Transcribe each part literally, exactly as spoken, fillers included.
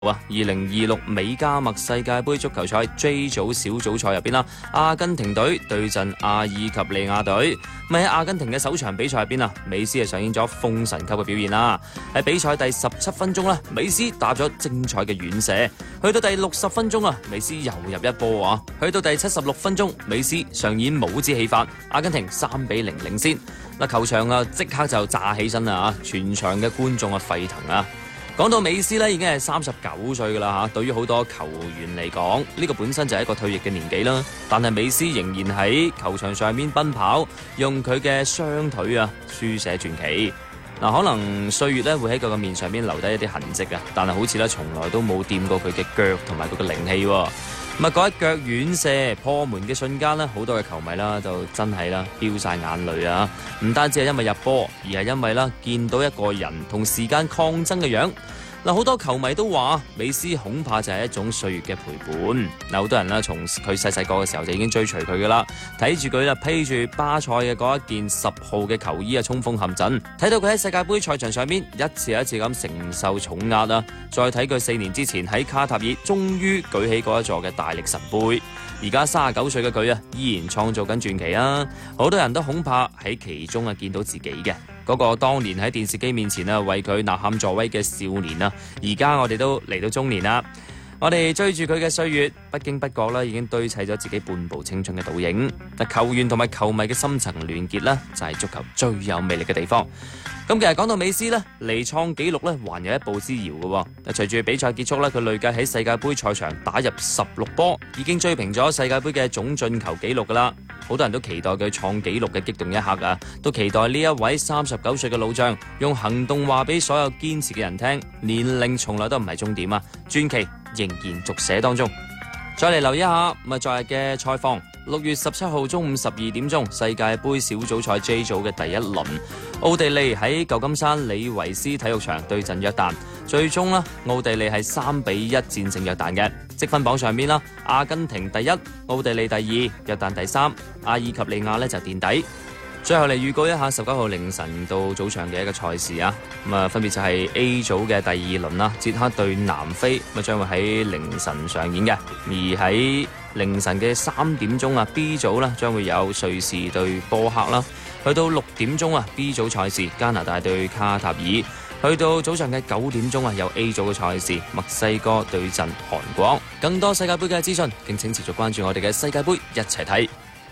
啊，二零二六美加墨世界盃足球賽 J 組小組賽入邊啦，阿根廷隊對陣阿爾及利亞隊。咁喺阿根廷嘅首場比賽入邊啊，美斯係上演咗封神級嘅表現啦。喺比賽第十七分鐘啦，美斯打咗精彩嘅遠射。去到第六十分鐘啊，美斯又入一波啊。去到第七十六分鐘，美斯上演帽子戲法，阿根廷三比零領先。嗱，球場啊即刻就炸起身啦啊！全場嘅觀眾啊沸騰啊！講到美斯咧，已經係三十九歲噶啦嚇。對於好多球員嚟講，呢、這個本身就係一個退役嘅年紀啦。但係美斯仍然喺球場上面奔跑，用佢嘅雙腿啊書寫傳奇。嗱，可能歲月咧會喺佢個面上面留低一啲痕跡啊，但係好似咧從來都冇掂過佢嘅腳同埋佢嘅靈氣喎。咁啊，嗰一腳遠射破門嘅瞬間咧，好多嘅球迷啦就真係啦飆晒眼淚啊！唔單止係因為入波，而係因為啦見到一個人同時間抗爭嘅樣。嗱，好多球迷都話美斯恐怕就係一種歲月嘅陪伴。嗱，好多人啦從佢細細個嘅時候就已經追隨佢噶啦，睇住佢啦披住巴塞嘅嗰一件十號嘅球衣啊衝鋒陷陣，睇到佢喺世界盃賽場上面一次一次咁承受重壓啊，再睇佢四年之前喺卡塔爾終於舉起嗰一座嘅大力神杯，而家三十九歲嘅佢啊依然創造緊傳奇啊！好多人都恐怕喺其中啊見到自己嘅。嗰個當年喺電視機面前啊為佢吶喊助威嘅少年啊，而家我哋都嚟到中年啦。我哋追住佢嘅歲月，不經不覺啦，已經堆砌咗自己半部青春嘅倒影。但球員同埋球迷嘅深層聯結啦，就係足球最有魅力嘅地方。咁其實講到美斯呢，離創紀錄呢還有一步之遙嘅。隨住比賽結束呢，佢累計喺世界盃賽場打入十六波，已經追平咗世界盃嘅總進球紀錄噶啦。好多人都期待佢創紀錄嘅激動一刻啊！都期待呢一位三十九歲嘅老將用行動話俾所有堅持嘅人聽，年齡從來都唔係終點啊！傳奇仍然續寫當中。再嚟留意一下咁啊，昨日嘅賽況。六月十七號中午十二點鐘，世界盃小組賽 J 組嘅第一輪，奧地利喺舊金山李維斯體育場對陣約旦，最終啦，奧地利係三比一戰勝約旦嘅。積分榜上面啦，阿根廷第一，奧地利第二，約旦第三，阿爾及利亞呢就墊底。最後嚟預告一下十九號凌晨到早上嘅一個賽事啊，咁啊分別就係 A 組嘅第二輪啦，捷克對南非，咁啊將會喺凌晨上演嘅。而喺凌晨嘅三點鐘啊 B 組啦，將會有瑞士對波克啦。去到六點鐘啊 B 組賽事，加拿大對卡塔爾。去到早上嘅九點鐘啊，有 A 組嘅賽事，墨西哥對陣韓國。更多世界盃嘅資訊，敬請持續關注我哋嘅世界盃一齊睇。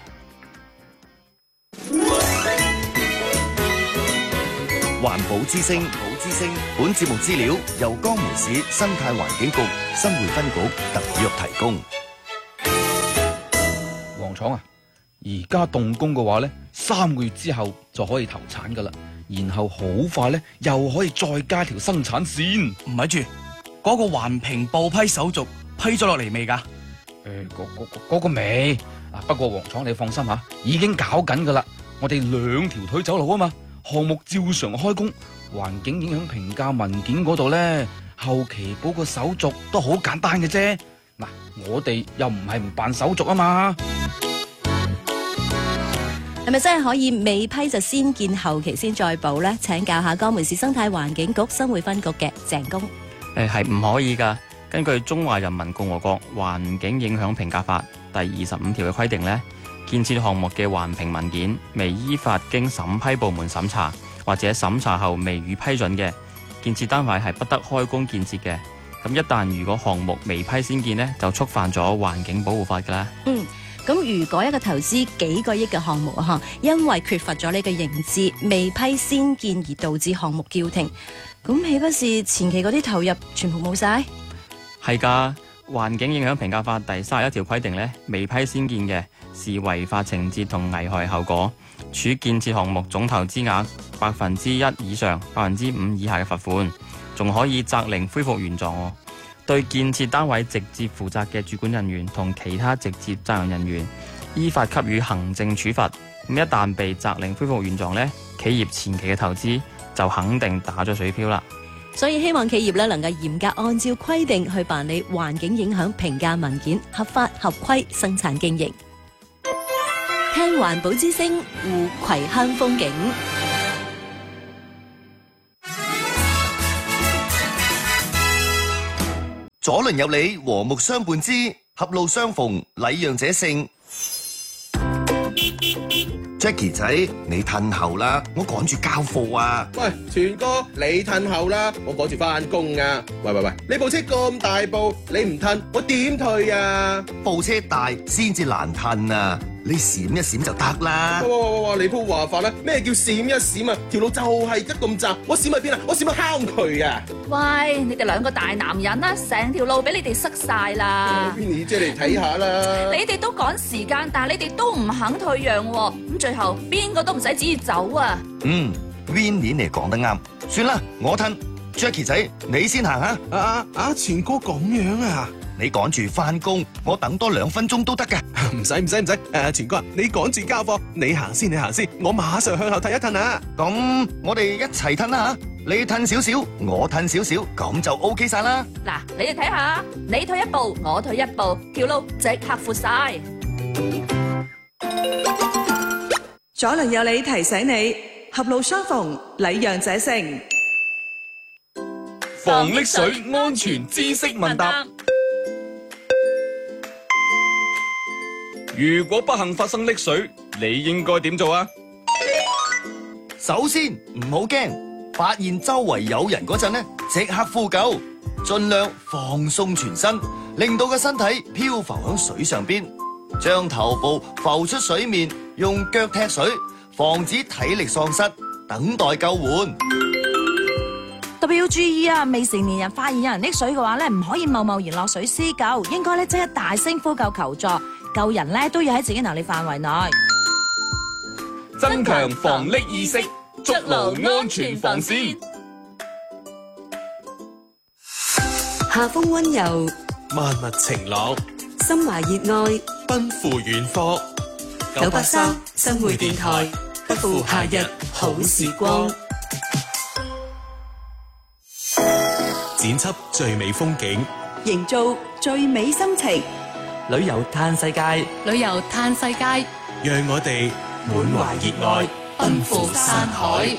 環保之聲，保之聲。本節目資料由江門市生態環境局新會分局特約提供。 黃廠啊，而家動工嘅話呢，三個月之後就可以投產噶啦，然後好快呢，又可以再加條生產線。 唔係住，嗰、那個環評報批手續批咗落嚟未噶？誒、 呃，嗰、那個那個未啊。不過黃廠你放心吓，已經搞緊噶啦。我哋兩條腿走路啊嘛。項目照常開工，環境影響評價文件嗰度呢，後期補個手續都好簡單嘅啫。嗱，我哋又唔係唔辦手續啊嘛。 係咪真係可以未批就先見，後期先再補呢？請教下江門市生態環境局新會分局嘅鄭工。 誒，係唔可以噶。根據《中華人民共和國環境影響評價法》第二十五條嘅規定呢，建設項目嘅環評文件未依法經審批部門審查或者審查後未予批准嘅，建設單位係不得開工建設嘅。咁一旦如果項目未批先建呢，就觸犯咗環境保護法噶啦。 嗯，咁如果一個投資幾個億嘅項目啊，因為缺乏咗呢個認知，未批先建而導致項目叫停，咁豈不是前期嗰啲投入全部冇晒？ 係噶。環境影響評價法第三十一條規定呢，未批先建嘅是違法情節同危害後果，處建設項目總投資額百分之一以上、百分之五以下嘅罰款，仲可以責令恢復原狀哦。對建設單位直接負責嘅主管人員同其他直接責任人員，依法給予行政處罰。咁一旦被責令恢復原狀呢，企業前期嘅投資就肯定打咗水漂啦。 所以希望企業咧能夠嚴格按照規定去辦理環境影響評價文件，合法合規生產經營。聽環保之聲，護葵鄉風景。 左鄰右里，和睦相伴之，狹路相逢，禮讓者勝。Jackie 仔，你褪後啦，我趕住交貨啊！ 喂，全哥，你褪後啦，我趕住翻工啊！喂喂喂，你部車咁大部，你唔褪，我點退啊？ 部車大先至難褪啊！你閃一閃就得啦。 哇哇哇哇！你鋪話法啦，咩叫閃一閃啊？條路就係得咁窄，我閃去邊啊？我閃去坑渠啊！ 喂，你哋兩個大男人啦，成條路俾你哋塞晒啦。 Winnie 姐嚟睇下啦。 你哋都趕時間，但係你哋都唔肯退讓喎，咁最後邊個都唔使旨意走啊！ 嗯 ，Winnie 你講得啱，算啦，我褪。Jackie 仔，你先行啊！ 啊啊啊！全哥咁樣啊？ 你趕住翻工，我等多兩分鐘都得噶。 唔使唔使唔使，誒，全哥，你趕住交貨，你行先，你行先，我馬上向後褪一褪啊！ 咁我哋一齊褪啦吓，你褪少少，我褪少少，咁就 OK 晒啦。 嗱，你哋睇下，你退一步，我退一步，條路即刻闊晒。 左鄰右里提醒你，狹路相逢，禮讓者勝。 防溺水安全知識問答。如果不幸發生溺水，你應該點做啊？ 首先唔好驚，發現周圍有人嗰陣呢，即刻呼救，盡量放鬆全身，令到個身體漂浮喺水上邊，將頭部浮出水面，用腳踢水，防止體力喪失，等待救援。 特別要注意啊！未成年人發現有人溺水嘅話咧，唔可以貿貿然落水施救，應該咧即刻大聲呼救求助，救人咧都要喺自己能力範圍內。 增強防溺意識，築牢安全防線。 夏風溫柔， 萬物晴朗， 心懷熱愛， 奔赴遠方。 九八三新會電台，不負夏日好時光。 剪輯最美風景， 營造最美心情， 旅遊嘆世界， 旅遊嘆世界， 讓我哋滿懷熱愛，奔赴山海。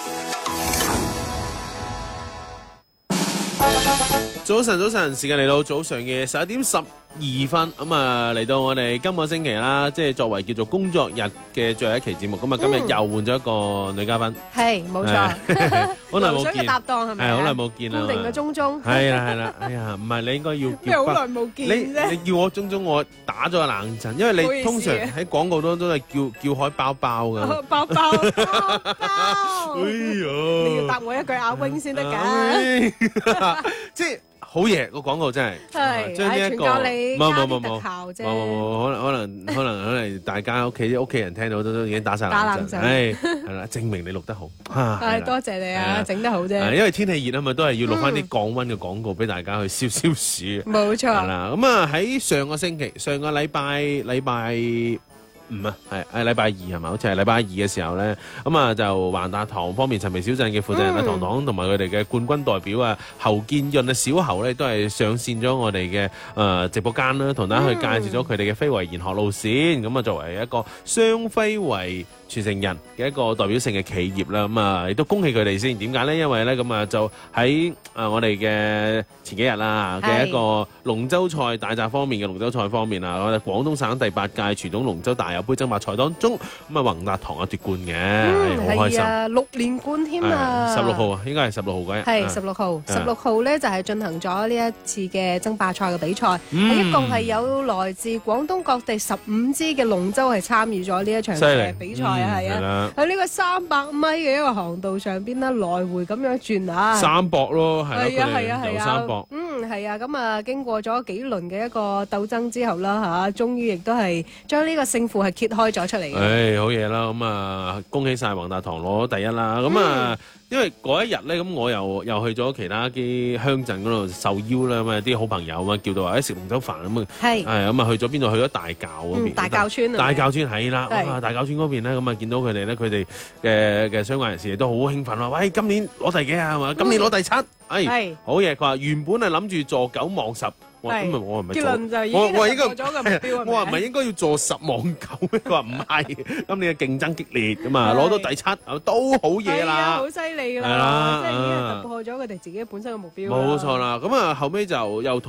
早晨，早晨，時間嚟到早上嘅十一點十二分，咁啊嚟到我哋今個星期啦，即係作為叫做工作日嘅最後一期節目，咁啊今日又換咗一個女嘉賓， 係冇錯， 好耐冇見， 嘅搭檔係咪？ 係好耐冇見啦， 固定嘅鐘鐘， 係啦係啦，哎呀，唔係你應該要咩好耐冇見啫？ 你你叫我鐘鐘，我打咗個冷震，因為你通常喺廣告當中都係叫叫開包包噶， 包包包包， 哎呀， 你要答我一句阿 wing 先得㗎， 即係。好嘢個廣告真係， 係將呢一個全你冇冇冇冇特效啫， 冇冇冇，可能可能可能可能大家屋企啲屋企人聽到都都已經打晒冷震， 打冷震， 係係啦，證明你錄得好， 係多謝你啊，整得好啫， 因為天氣熱啊嘛，都係要錄翻啲降溫嘅廣告俾大家去消消暑， 冇錯， 係啦，咁啊喺上個星期上個禮拜禮拜。唔啊，係係禮拜二係咪？好似係禮拜二嘅時候咧，咁啊就橫達堂方面陳微小鎮嘅負責人啊，糖糖同埋佢哋嘅冠軍代表啊侯建潤啊小侯咧，都係上線咗我哋嘅誒直播間啦，同大家去介紹咗佢哋嘅非遺研學路線。咁啊作為一個雙非遺傳承人嘅一個代表性嘅企業啦，咁啊亦都恭喜佢哋先。點解咧？因為咧咁啊就喺誒我哋嘅前幾日啦嘅一個龍舟賽大閘方面嘅龍舟賽方面啊，我哋廣東省第八屆傳統龍舟大有杯爭霸賽當中，咁啊宏達堂啊奪冠嘅，係好開心。 係啊，六連冠添啊！ 十六號啊，應該係十六號嗰日。 係十六號，十六號咧就係進行咗呢一次嘅爭霸賽嘅比賽， 嗯一共係有來自廣東各地十五支嘅龍舟係參與咗呢一場嘅比賽啊，係啊，喺呢個三百米嘅一個航道上邊咧，來回咁樣轉啊， 三駁咯，係係啊係啊係啊， 三駁， 嗯係啊，咁啊經過咗幾輪嘅一個鬥爭之後啦嚇，終於亦都係將呢個勝負係揭開咗出嚟嘅。 誒好嘢啦，咁啊恭喜晒宏達堂攞第一啦，咁啊。因為嗰一日咧，咁我又又去咗其他啲鄉鎮嗰度受邀啦，咁啊啲好朋友啊叫到話誒食龍舟飯咁啊，係咁啊去咗邊度？去咗大滘嗰邊， 大滘村啊， 大滘村係啦，啊大滘村嗰邊咧，咁啊見到佢哋咧，佢哋嘅嘅相關人士都好興奮話：喂，今年攞第幾啊？係嘛？今年攞第七，誒好嘢！佢話原本係諗住坐九望十。哇！咁啊，我係咪做？我我應該我話唔係應該要做十望九咩？佢話唔係，今年嘅競爭激烈咁啊，攞到第七都好嘢啦， 好犀利啦，即係已經突破咗佢哋自己本身嘅目標。 冇錯啦，咁啊後尾就又。